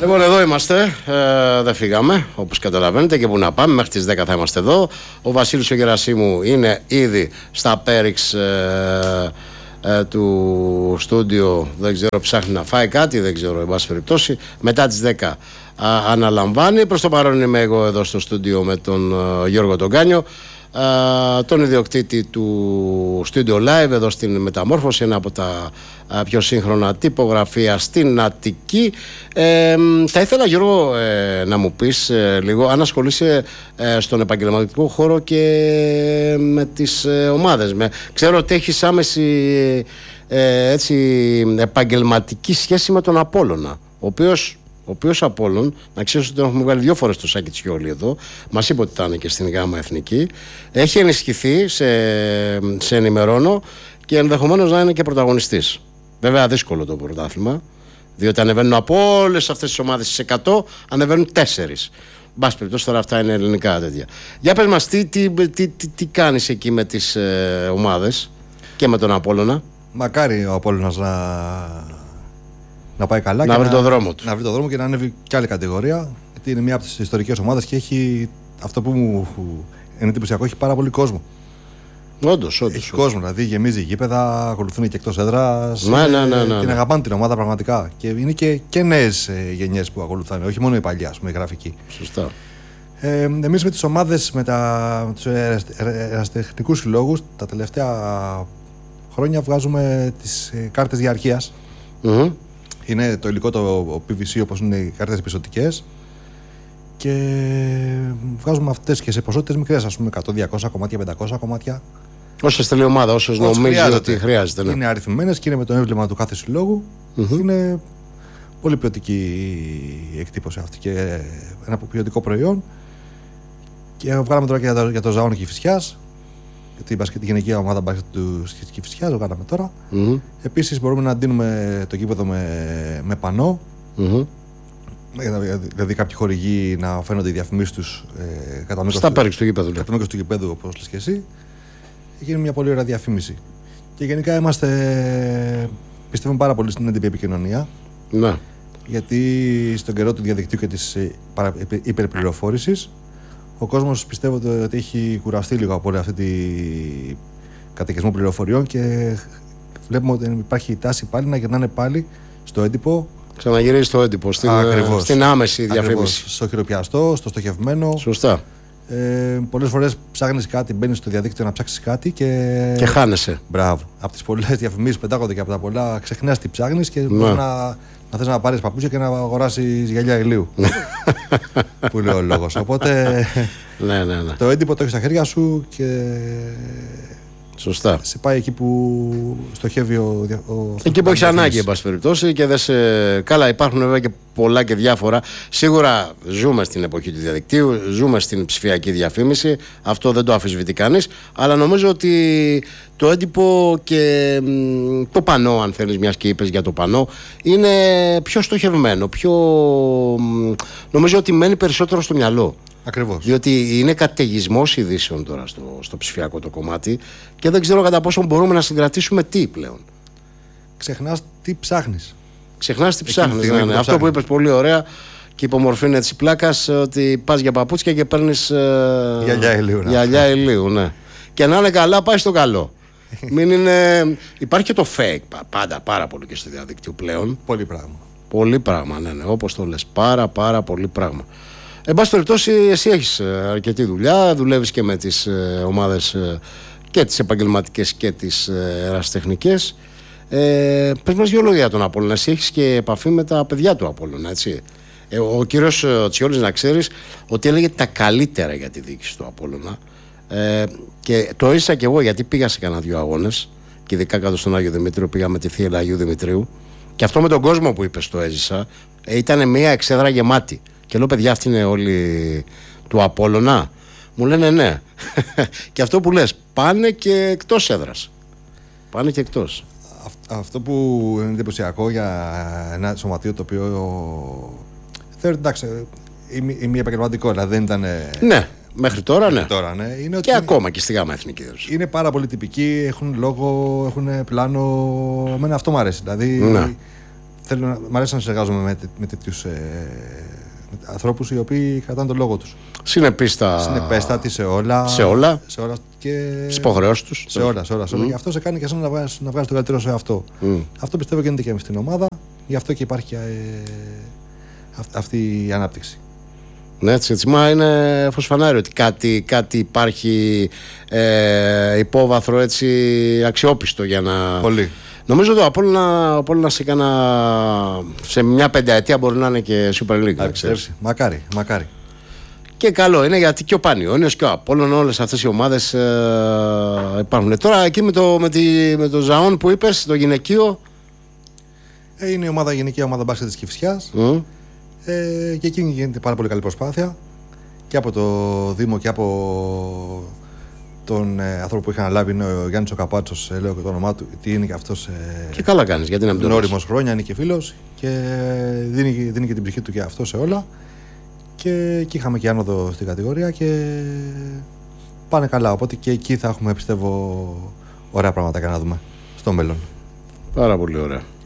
Λοιπόν, εδώ είμαστε, δεν φύγαμε, όπως καταλαβαίνετε, και που να πάμε, μέχρι τις 10 θα είμαστε εδώ. Ο Βασίλης ο Γερασίμου είναι ήδη στα πέριξ του στούντιο, δεν ξέρω, ψάχνει να φάει κάτι, δεν ξέρω, εν πάση περιπτώσει. Μετά τις 10 αναλαμβάνει. Προς το παρόν είμαι εγώ εδώ στο στούντιο με τον Γιώργο τον Κάνιο, τον ιδιοκτήτη του Studio Live εδώ στην Μεταμόρφωση, ένα από τα πιο σύγχρονα τυπογραφία στην Αττική. Θα ήθελα, Γιώργο, να μου πεις λίγο αν ασχολείσαι στον επαγγελματικό χώρο και με τις ομάδες. Ξέρω ότι έχεις άμεση έτσι, επαγγελματική σχέση με τον Απόλλωνα, ο οποίος Απόλλων, να ξέρεις ότι τον έχουμε βγάλει 2 φορές το Σάκη Τσιόλι εδώ, μας είπε ότι ήταν και στην ΓΑΜΑ Εθνική, έχει ενισχυθεί, σε ενημερώνω, και ενδεχομένως να είναι και πρωταγωνιστής. Βέβαια δύσκολο το πρωτάθλημα, διότι ανεβαίνουν από όλες αυτές τις ομάδες στις 100, ανεβαίνουν 4. Μπας περιπτώσει, τώρα αυτά είναι ελληνικά τέτοια. Για πες μας, τι κάνεις εκεί με τις ομάδες και με τον Απόλλωνα? Μακάρι ο Απόλλωνας να πάει καλά, να βρει το δρόμο του. Να βρει το δρόμο και να ανέβει κι άλλη κατηγορία. Γιατί είναι μια από τις ιστορικές ομάδες και έχει αυτό που μου είναι εντυπωσιακό, έχει πάρα πολύ κόσμο. Όντως. Έχει κόσμο, δηλαδή γεμίζει γήπεδα, ακολουθούν και εκτός έδρας. Ναι. Την αγαπάνε την ομάδα πραγματικά. Και είναι και νέες γενιές που ακολουθάνε, όχι μόνο οι παλιά, ας πούμε, οι γραφικοί. Σωστά. Εμείς με τις ομάδες, με τους ερασιτεχνικούς συλλόγους, τα τελευταία χρόνια βγάζουμε τις κάρτες διαρκείας. Είναι το υλικό, το PVC, όπως είναι οι κάρτες πιστωτικές, και βγάζουμε αυτές και σε ποσότητες μικρές, ας πούμε 100-200 κομμάτια, 500 κομμάτια. Όσες θέλει η ομάδα, όσες νομίζει ότι χρειάζεται. Ναι. Είναι αριθμημένες και είναι με το έμβλημα του κάθε συλλόγου. Είναι πολύ ποιοτική η εκτύπωση αυτή και ένα ποιοτικό προϊόν. Και βγάλαμε τώρα για το Ζαόν Κηφισιάς, γιατί τη γυναικεία ομάδα μπάσκετ του Κηφισιάς, το κάναμε τώρα. Επίσης μπορούμε να ντύνουμε το γήπεδο με πανό. Δηλαδή κάποιοι χορηγοί να φαίνονται οι διαφημίσεις τους κατά μήκος του γήπεδου. Κατά μήκος του γήπεδου, όπως λες και εσύ. Γίνει μια πολύ ωραία διαφήμιση. Και γενικά πιστεύουμε πάρα πολύ στην έντυπη επικοινωνία. Ναι. Γιατί στον καιρό του διαδικτύου και της υπερπληροφόρησης, ο κόσμος πιστεύω ότι έχει κουραστεί λίγο από όλη αυτή τη κατοικισμό πληροφοριών και βλέπουμε ότι υπάρχει η τάση πάλι να γυρνάνε πάλι στο έντυπο. Ξαναγυρίζει στο έντυπο, στην άμεση διαφήμιση. Στο χειροπιαστό, στο στοχευμένο. Σωστά. Πολλές φορές ψάχνεις κάτι, μπαίνεις στο διαδίκτυο να ψάξεις κάτι και χάνεσαι. Μπράβο. Από τις πολλές διαφημίσεις που πετάγονται και από τα πολλά, ξεχνάς τι ψάχνεις και μπορεί να θες να πάρεις παπούτσια και να αγοράσεις γυαλιά ηλίου. Που λέει ο λόγος. Οπότε το έντυπο το έχεις στα χέρια σου και σωστά. σε πάει εκεί που στοχεύει εκεί που έχεις ανάγκη, εν πάση περιπτώσει, και καλά, υπάρχουν βέβαια και πολλά και διάφορα. Σίγουρα ζούμε στην εποχή του διαδικτύου, ζούμε στην ψηφιακή διαφήμιση, αυτό δεν το αμφισβητεί κανείς, αλλά νομίζω ότι το έντυπο και το πανό, αν θέλεις, μιας και είπες για το πανό, είναι πιο στοχευμένο, νομίζω ότι μένει περισσότερο στο μυαλό. Ακριβώς. Διότι είναι καταιγισμός ειδήσεων τώρα στο ψηφιακό το κομμάτι και δεν ξέρω κατά πόσο μπορούμε να συγκρατήσουμε τι πλέον. Ξεχνάς τι ψάχνεις. Ναι. Αυτό που είπες πολύ ωραία και υπομορφή είναι της πλάκας, ότι πας για παπούτσια και παίρνεις γυαλιά ηλίου. Ναι. Και να είναι καλά, πάει στο καλό. Υπάρχει και το fake πάντα πάρα πολύ και στο διαδίκτυο πλέον. Πολύ πράγμα, ναι, όπως το λες. Πάρα πολύ πράγμα. Εν πάση περιπτώσει, εσύ έχεις αρκετή δουλειά, δουλεύεις και με τις ομάδες και τις επαγγελματικές και τις ερασιτεχνικές. Πες μας 2 λόγια για τον Απόλλωνα. Εσύ έχεις και επαφή με τα παιδιά του Απόλλωνα, έτσι. Ο κύριος Τσιόλης, να ξέρεις, ότι έλεγε τα καλύτερα για τη διοίκηση του Απόλλωνα. Και το έζησα κι εγώ, γιατί πήγα σε κανένα 2 αγώνες, και ειδικά κάτω στον Άγιο Δημήτριο, πήγα με τη θύελα Αγίου Δημητρίου. Και αυτό με τον κόσμο που είπες το έζησα. Ήταν μια εξέδρα γεμάτη. Και λέω, παιδιά, αυτοί είναι όλοι του Απόλλωνα? Μου λένε ναι. Και αυτό που λες, πάνε και εκτός έδρας. Πάνε και εκτός. Αυτό που είναι εντυπωσιακό για ένα σωματείο το οποίο θεωρώ, εντάξει, είμαι επαγγελματικό, δηλαδή δεν ήταν. Ναι, μέχρι τώρα, ναι. Είναι και ακόμα και στη ΓΑΜΑ Εθνική. Είναι πάρα πολύ τυπικοί, έχουν λόγο, έχουν πλάνο. Εμένα αυτό μου αρέσει. Δηλαδή μ' αρέσει να συνεργάζομαι με τέτοιους ανθρώπους οι οποίοι κρατάνε τον λόγο τους. Συνεπέστατοι σε όλα. Και στις υποχρεώσεις τους. Σε όλα. Και αυτό σε κάνει και εσένα να βγάζεις το καλύτερο σε αυτό. Αυτό πιστεύω γίνεται και στην ομάδα. Γι' αυτό και υπάρχει αυτή η ανάπτυξη. Ναι, έτσι. Μα είναι φωσφανάριο ότι κάτι υπάρχει υπόβαθρο έτσι αξιόπιστο για να... Πολύ. Νομίζω ότι ο Απόλλωνας σε μια πενταετία μπορεί να είναι και Super League. Μακάρι. Και καλό είναι γιατί και ο Πανιώνιος και ο Απόλλων, όλες αυτές οι ομάδες υπάρχουν. Τώρα εκεί με το Ζαόν που είπες, το γυναικείο. Είναι η γυναικεία ομάδα μπάσκετ της Κηφισιάς. Και εκεί γίνεται πάρα πολύ καλή προσπάθεια και από το Δήμο και από τον άνθρωπο που είχαν αναλάβει, είναι ο Γιάννης ο Καπάτσος, λέω και το όνομά του, τι είναι και αυτός. Και καλά κάνεις, γιατί να μην τον όριμος χρόνια, είναι και φίλος και δίνει και την ψυχή του και αυτό σε όλα. Και είχαμε και άνοδο στην κατηγορία και πάνε καλά. Οπότε και εκεί θα έχουμε, πιστεύω, ωραία πράγματα να δούμε στο μέλλον. Πάρα πολύ ωραία.